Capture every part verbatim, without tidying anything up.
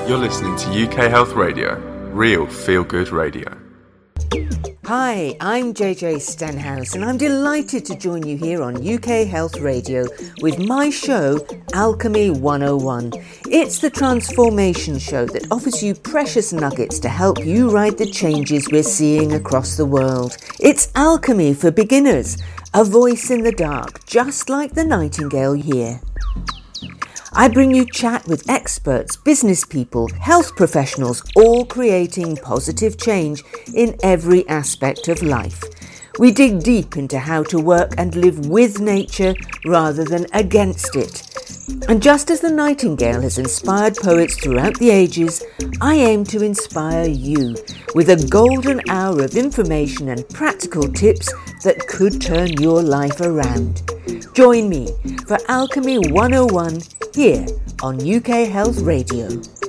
You're listening to U K Health Radio, real feel-good radio. Hi, I'm J J Stenhouse and I'm delighted to join you here on U K Health Radio with my show, Alchemy one oh one. It's the transformation show that offers you precious nuggets to help you ride the changes we're seeing across the world. It's alchemy for beginners, a voice in the dark, just like the nightingale here. I bring you chat with experts, business people, health professionals, all creating positive change in every aspect of life. We dig deep into how to work and live with nature rather than against it. And just as the nightingale has inspired poets throughout the ages, I aim to inspire you with a golden hour of information and practical tips that could turn your life around. Join me for Alchemy one oh one here on U K Health Radio.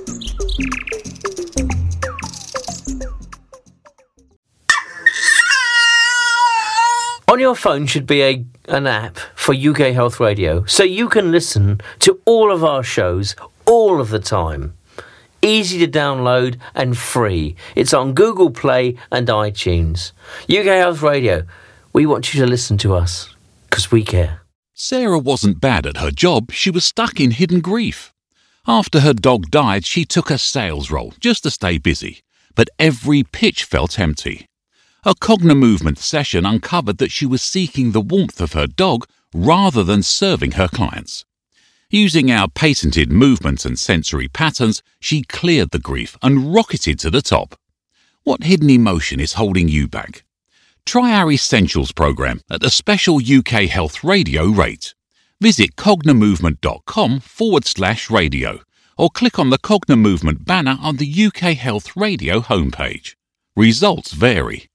On your phone should be a an app for U K Health Radio, so you can listen to all of our shows all of the time. Easy to download and free. It's on Google Play and iTunes. U K Health Radio, we want you to listen to us, because we care. Sarah wasn't bad at her job, she was stuck in hidden grief. After her dog died, she took a sales role just to stay busy, but every pitch felt empty. A Cognimovement session uncovered that she was seeking the warmth of her dog rather than serving her clients. Using our patented movements and sensory patterns, she cleared the grief and rocketed to the top. What hidden emotion is holding you back? Try our Essentials program at a special U K Health Radio rate. Visit cognimovement.com forward slash radio or click on the Cognimovement banner on the U K Health Radio homepage. Results vary.